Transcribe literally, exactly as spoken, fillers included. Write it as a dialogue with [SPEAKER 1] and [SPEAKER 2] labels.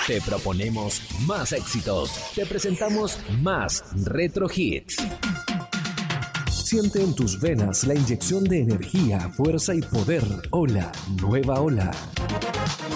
[SPEAKER 1] Te proponemos más éxitos. Te presentamos más Retro Hits. Siente en tus venas la inyección de energía, fuerza y poder. Hola, nueva ola.